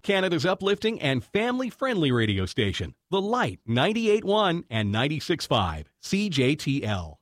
Canada's uplifting and family-friendly radio station, The Light 98.1 and 96.5 CJTL.